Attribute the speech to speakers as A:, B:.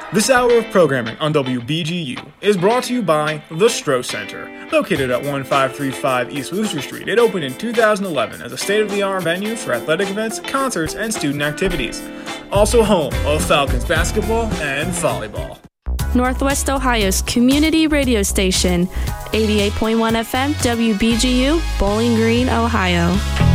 A: This hour of programming on WBGU is brought to you by the Stroh Center. Located at 1535 East Wooster Street, it opened in 2011 as a state-of-the-art venue for athletic events, concerts, and student activities. Also home of Falcons basketball and volleyball.
B: Northwest Ohio's community radio station, 88.1 FM, WBGU, Bowling Green, Ohio.